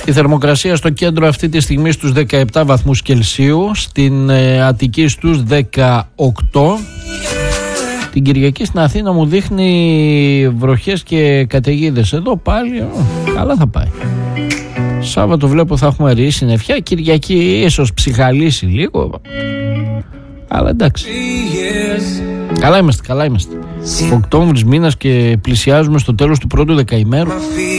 Η θερμοκρασία στο κέντρο αυτή τη στιγμή στους 17 βαθμούς Κελσίου, στην Αττική στους 18. Την Κυριακή στην Αθήνα μου δείχνει βροχές και καταιγίδες. Εδώ πάλι καλά θα πάει. Σάββατο βλέπω θα έχουμε ρίση συννεφιά. Κυριακή ίσως ψυχαλίσει λίγο, αλλά εντάξει. Καλά είμαστε. Οκτώβρης μήνας και πλησιάζουμε στο τέλος του πρώτου δεκαημέρου.